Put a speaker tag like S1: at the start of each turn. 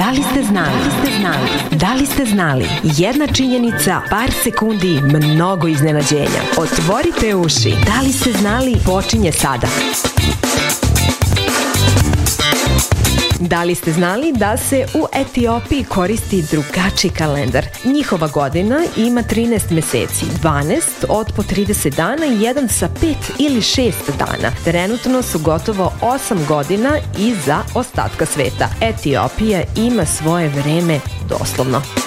S1: Da li ste znali? Da li ste znali? Jedna činjenica, par sekundi, mnogo iznenađenja. Otvorite uši. Da li ste znali? Počinje sada. Da li ste znali da se u Etiopiji koristi drugačiji kalendar? Njihova godina ima 13 meseci, 12 od po 30 dana i jedan sa 5 ili 6 dana. Trenutno su gotovo 8 godina iza ostatka sveta. Etiopija ima svoje vreme doslovno.